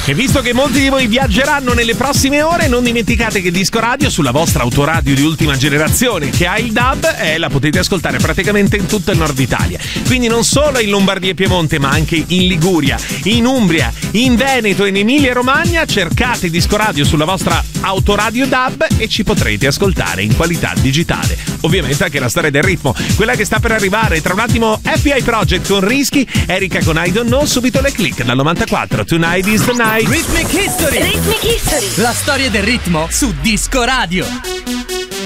E visto che molti di voi viaggeranno nelle prossime ore, non dimenticate che Disco Radio, sulla vostra autoradio di ultima generazione che ha il DAB, la potete ascoltare praticamente in tutto il nord Italia. Quindi non solo in Lombardia e Piemonte, ma anche in Liguria, in Umbria, in Veneto e in Emilia Romagna. Cercate Disco Radio sulla vostra autoradio DAB e ci potrete ascoltare in qualità digitale. Ovviamente anche la storia del ritmo, quella che sta per arrivare. Tra un attimo FBI Project con Rischi, Erika con I Don't Know, subito le click dal 94. Tonight is the night. Rhythmic History. Rhythmic History. La storia del ritmo su Disco Radio.